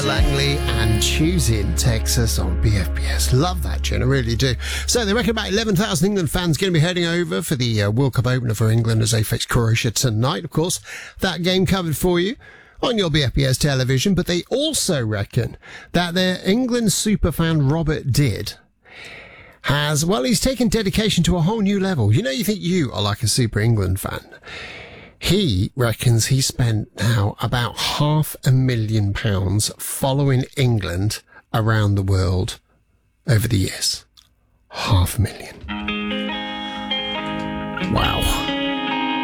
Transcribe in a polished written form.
Langley and Choosing Texas on BFBS. Love that tune, I really do. So they reckon about 11,000 England fans going to be heading over for the World Cup opener for England as they face Croatia tonight. Of course, that game covered for you on your BFBS television, but they also reckon that their England superfan Robert Did he's taken dedication to a whole new level. You know, you think you are like a super England fan. He reckons he spent now about £500,000 following England around the world over the years. £500,000. Wow.